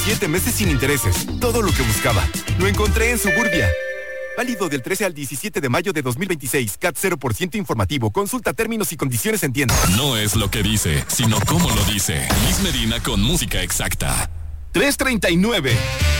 7 meses sin intereses. Todo lo que buscaba. Lo encontré en Suburbia. Válido del 13 al 17 de mayo de 2026. CAT 0% informativo. Consulta términos y condiciones en tienda. No es lo que dice, sino cómo lo dice. Liz Medina con música exacta. 339.